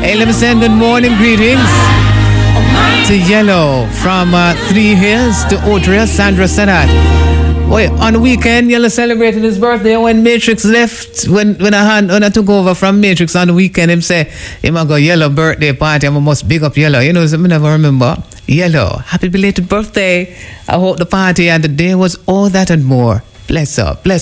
Hey, let me send good morning greetings to Yellow from 3 Hills to Otria, Sandra Senat. Wait, on the weekend, Yellow celebrated his birthday when Matrix left. When I took over from Matrix on the weekend, him say, him a go Yellow birthday party, I must big up Yellow. You know, so I never remember. Yellow, happy belated birthday. I hope the party and the day was all that and more. Bless up, bless